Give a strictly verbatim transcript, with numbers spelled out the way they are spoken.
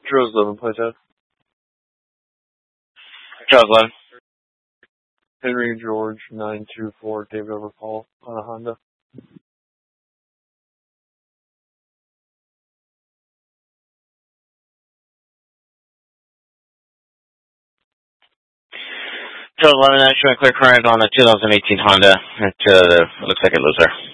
Charles eleven, play test. Charles eleven. Henry George nine two four, David over Paul on a Honda. Charles eleven, showing clear current on a two thousand eighteen Honda. It uh, looks like a loser.